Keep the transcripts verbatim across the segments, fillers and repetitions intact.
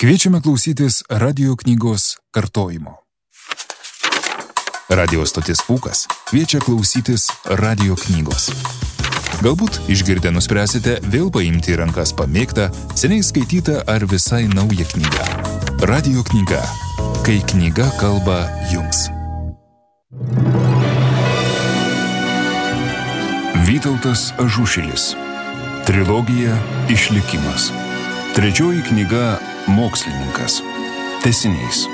Kviečiame klausytis radio knygos kartojimo. Radio stotis Pūkas kviečia klausytis radio knygos. Galbūt išgirdę nuspręsite vėl paimti į rankas pamėgtą, seniai skaitytą ar visai naują knygą. Radio knyga. Kai knyga kalba jums. Vytautas Ažušilis. Trilogija Išlikimas. Trečioji knyga Mokslininkas. Tęsinys.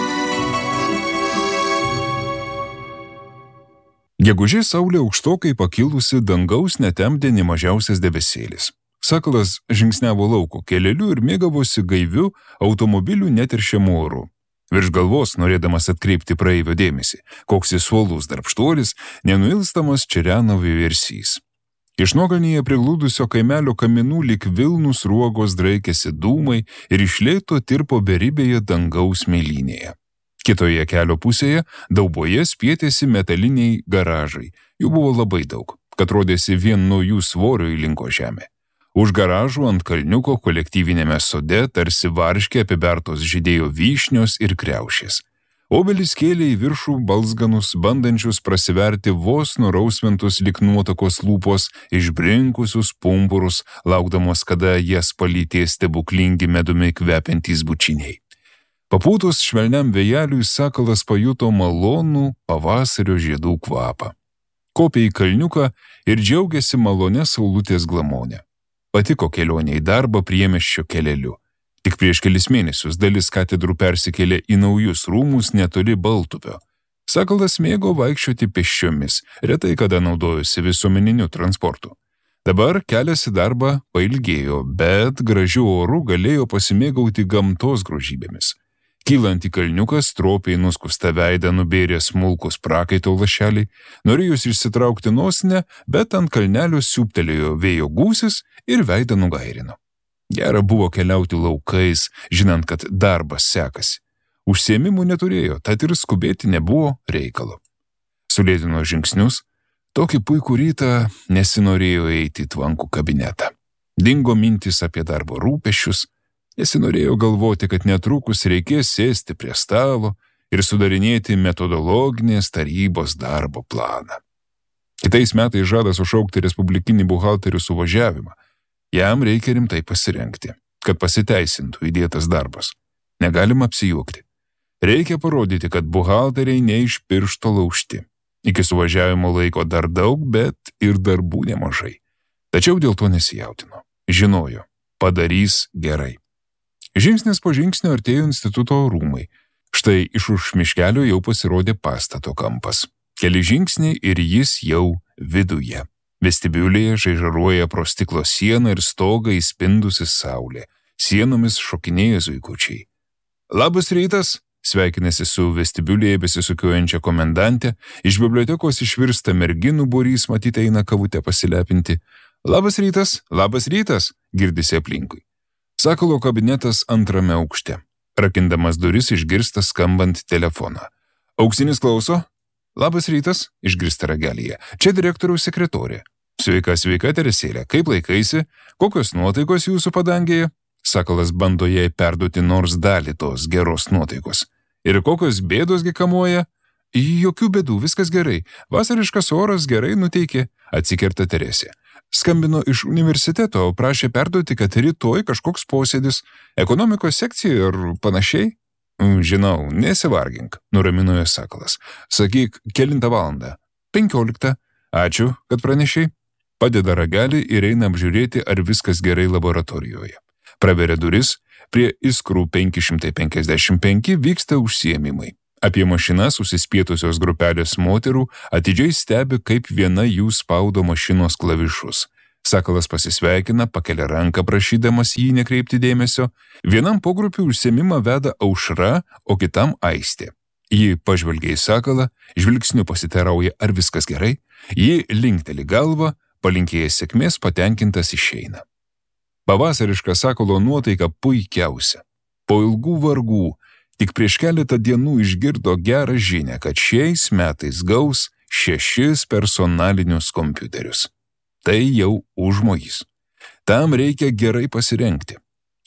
Gegužės saulė aukštokai pakilusi, dangaus netemdė nė mažiausias debesėlis. Sakalas žingsniavo lauko keleliu ir mėgavosi gaiviu automobilių neteršiamu oru. Virš galvos, norėdamas atkreipti praeivio dėmesį, koks jis uolus darbštuolis, nenuilstamas čireno vieversys. Iš nuokalnėje priglūdusio kaimelio kaminų lyg vilnų sruogos draikėsi dūmai ir iš lėto tirpo beribėje dangaus mėlynėje. Kitoje kelio pusėje dauboje spietėsi metaliniai garažai. Jų buvo labai daug, kad rodėsi vien nuo jų svorio įlinko žemė. Už garažų ant kalniuko kolektyvinėme sode tarsi varškė apibertos žydėjo vyšnios ir kriaušės. Obelis kėlė į viršų balzganus, bandančius prasiverti vos nurausvintus lyg nuotakos lūpos, išbrinkusius pumpurus, laukdamos, kada jas palytės stebuklingi medumi kvepiantys bučiniai. Papūtus švelniam vėjeliui Sakalas pajuto malonų pavasario žiedų kvapą. Kopė į kalniuką ir džiaugėsi malonę saulutės glamonę. Patiko kelionė į darbą priemiesčio keleliu. Tik prieš kelis mėnesius dalis katedrų persikėlė į naujus rūmus netoli Baltupio. Sakalas mėgo vaikščioti pėsčiomis, retai kada naudojosi visuomeniniu transportu. Dabar kelias į darbą pailgėjo, bet gražiu oru galėjo pasimėgauti gamtos grožybėmis. Kylant į kalniuką, stropiai nuskusta veidą nubėrė smulkus prakaito lašeliai, norėjus išsitraukti nosinę, bet ant kalnelio siūptelėjo vėjo gūsis ir veidą nugairino. Gera buvo keliauti laukais, žinant, kad darbas sekasi. Užsiėmimų neturėjo, tad ir skubėti nebuvo reikalo. Sulėtino žingsnius, tokį puikų rytą nesinorėjo eiti į tvankų kabinetą. Dingo mintis apie darbo rūpesčius, nesinorėjo galvoti, kad netrukus reikės sėsti prie stalo ir sudarinėti metodologinės tarybos darbo planą. Kitais metais žada sušaukti respublikinį buhalterių suvažiavimą. Jam reikia rimtai pasirengti, kad pasiteisintų įdėtas darbas. Negalima apsijuokti. Reikia parodyti, kad buhalteriai ne iš piršto laužti. Iki suvažiavimo laiko dar daug, bet ir darbų nemažai. Tačiau dėl to nesijautino. Žinojo, padarys gerai. Žingsnis po žingsnio artėjo instituto rūmai. Štai iš už miškelio jau pasirodė pastato kampas. Keli žingsniai ir jis jau viduje. Vestibiulėje žaižaruoja pro stiklo sieną ir stogą įspindusi saulė. Sienomis šokinėja zuikučiai. Labas rytas, sveikinasi su vestibiulėje besisukiuojančia komendantė. Iš bibliotekos išvirsta merginų būrys, matyt eina kavutę pasilepinti. Labas rytas, labas rytas, girdisi aplinkui. Sakalo kabinetas antrame aukšte. Rakindamas duris išgirsta skambant telefoną. Auksinis klauso? Labas rytas, išgirsta ragelyje. Čia direktoriaus sekretorė. Sveika, sveika, Teresėlė, kaip laikaisi? Kokios nuotaikos jūsų padangėje? Sakalas bando jai perduoti nors dalį tos geros nuotaikos. Ir kokios bėdosgi kamuoja? Jokių bėdų, viskas gerai. Vasariškas oras gerai nuteikė, atsikerta Teresė. Skambino iš universiteto, prašė perduoti, kad rytoj kažkoks posėdis, ekonomikos sekcija ar panašiai. Žinau, nesivargink, nuraminojo Sakalas. Sakyk, kelintą valandą? Penkioliktą. Ačiū, kad pranešiai. Padeda ragelį ir eina apžiūrėti, ar viskas gerai laboratorijoje. Praveria duris, prie Iskrų penki šimtai penkiasdešimt penki vyksta užsiėmimai. Apie mašinas susispietusios grupelės moterų atidžiai stebi, kaip viena jų spaudo mašinos klavišus. Sakalas pasisveikina, pakelia ranką prašydamas jį nekreipti dėmesio. Vienam pogrupiui užsiėmimą veda Aušra, o kitam Aistė. Ji pažvelgia į Sakalą, žvilgsniu pasiteirauja, ar viskas gerai. Ji linkteli galvą, palinkėjęs sėkmės, patenkintas išeina. Pavasariška Sakalo nuotaika puikiausia. Po ilgų vargų, tik prieš keletą dienų išgirdo gerą žinią, kad šiais metais gaus šešis personalinius kompiuterius. Tai jau užmojis. Tam reikia gerai pasirengti.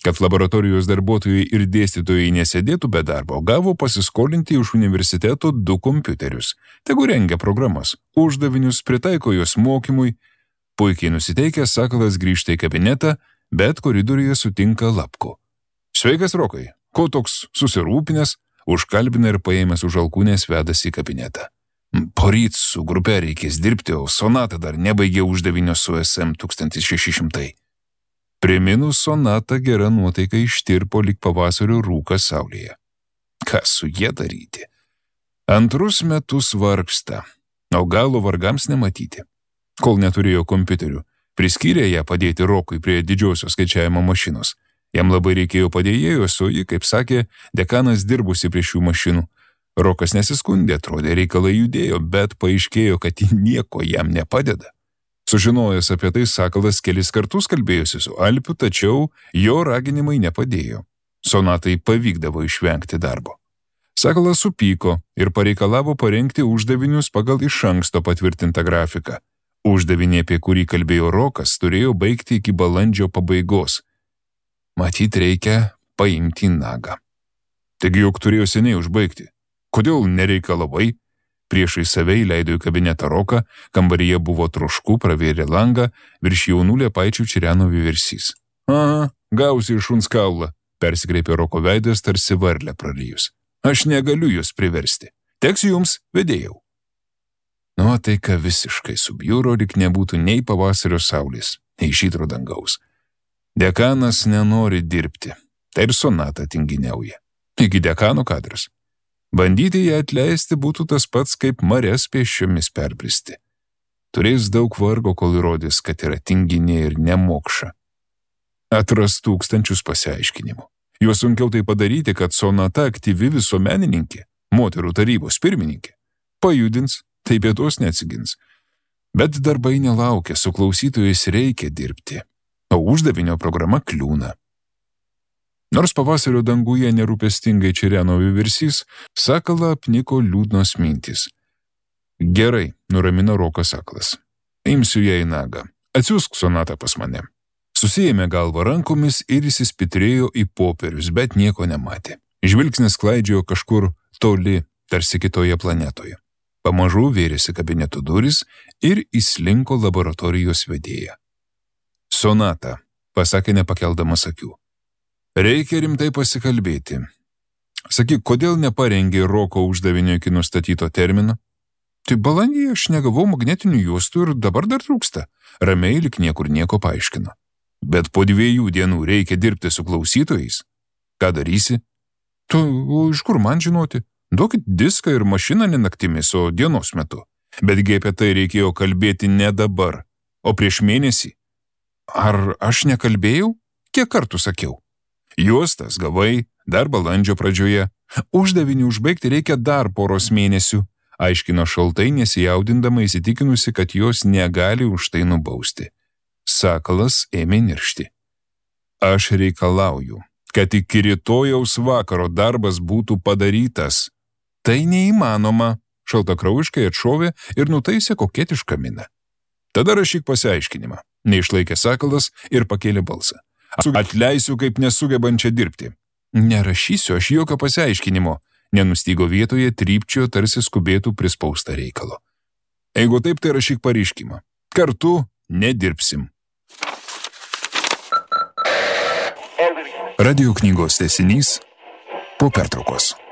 Kad laboratorijos darbuotojai ir dėstytojai nesėdėtų be darbo, gavo pasiskolinti iš universiteto du kompiuterius. Tegu rengia programas, uždavinius, pritaiko juos mokymui. Puikiai nusiteikęs, Sakalas grįžta į kabinetą, bet koridoriuje sutinka Lapku. Sveikas, Rokai, ko toks susirūpinęs, užkalbina ir paėmęs už alkūnės vedasi į kabinetą. Poryt su grupe reikės dirbti, o Sonata dar nebaigė uždavinio su S M tūkstantis šeši šimtai. Priminus Sonatą gera nuotaika ištirpo lyg pavasario rūkas saulėje. Ką su jie daryti? Antrus metus vargsta, o galo vargams nematyti. Kol neturėjo kompiuterių, priskyrė ją padėti Rokui prie didžiosios skaičiavimo mašinos. Jam labai reikėjo padėjėjos, o ji, kaip sakė, dekanas dirbusi prie šių mašinų. Rokas nesiskundė, atrodė reikalai judėjo, bet paaiškėjo, kad ji nieko jam nepadeda. Sužinojęs apie tai, Sakalas kelis kartus kalbėjosi su Alpiu, tačiau jo raginimai nepadėjo. Sonatai pavykdavo išvengti darbo. Sakalas supyko ir pareikalavo parengti uždavinius pagal iš anksto patvirtintą grafiką. Uždavinį, apie kurį kalbėjo Rokas, turėjo baigti iki balandžio pabaigos. Matyt, reikia paimti nagą. Taigi juk turėjo seniai užbaigti. Kodėl nereikalavai? Priešai save įleido į kabinetą Roką, kambaryje buvo trošku, pravėrė langą, virš jaunų liepaičių čireno vieversys. Aha, gausi iš šuns kaulą, persikreipė Roko veidas, tarsi varlę prarijus. Aš negaliu jūs priversti. Teks jums, vedėjau. Nuotaika visiškai subjūro, lyg nebūtų nei pavasario saulės, nei žydro dangaus. Dekanas nenori dirbti, tai ir Sonata tinginiauja. Iki dekano kadras. Bandyti ją atleisti būtų tas pats, kaip marias pėsčiomis perbristi. Turės daug vargo, kol įrodys, kad yra tinginė ir nemokša. Atras tūkstančius pasiaiškinimų. Juos sunkiau tai padaryti, kad Sonata aktyvi visuomenininkė, moterų tarybos pirmininkė. Pajudins, tai bėdos neatsigins. Bet darbai nelaukia, su klausytojais reikia dirbti, o uždavinio programa kliūna. Nors pavasario danguje nerūpestingai čireno vieversys, Sakalą apniko liūdnos mintys. Gerai, nuramino Rokas Sakalas. Imsiu ją į nagą. Atsiųsk Sonatą pas mane. Susiėmė galvą rankomis ir įsispitrėjo į popierius, bet nieko nematė. Žvilgsnis klaidžiojo kažkur toli, tarsi kitoje planetoje. Pamažu vėrėsi kabineto durys ir įslinko laboratorijos vedėja. Sonata, pasakė nepakeldamas akių. Reikia rimtai pasikalbėti. Sakyk, kodėl neparengė Roko uždavinio iki nustatyto termino? Tai balandį aš negavau magnetinių juostų ir dabar dar trūksta. Ramiai lyg niekur nieko paaiškino. Bet po dviejų dienų reikia dirbti su klausytojais. Ką darysi? Tu, o iš kur man žinoti? Duokit diską ir mašiną ne naktimis, o dienos metu. Betgi apie tai reikėjo kalbėti ne dabar, o prieš mėnesį. Ar aš nekalbėjau? Kiek kartų sakiau? Juostas gavai dar balandžio pradžioje. Uždavinį užbaigti reikia dar poros mėnesių, aiškino šaltai, nesijaudindama įsitikinusi, kad jos negali už tai nubausti. Sakalas ėmė niršti. Aš reikalauju, kad iki rytojaus vakaro darbas būtų padarytas. Tai neįmanoma, šaltakraujiškai atšovė ir nutaisė koketišką miną. Tada rašyk pasiaiškinimą, neišlaikė Sakalas ir pakėlė balsą. Atleisiu kaip nesugebančią dirbti. Nerašysiu aš jokio pasiaiškinimo, nenustygo vietoje, trypčiojo, tarsi skubėtų prispaustą reikalo. Jeigu taip, tai rašyk pareiškimą. Kartu nedirbsim. Radio knygos tęsinys po pertraukos.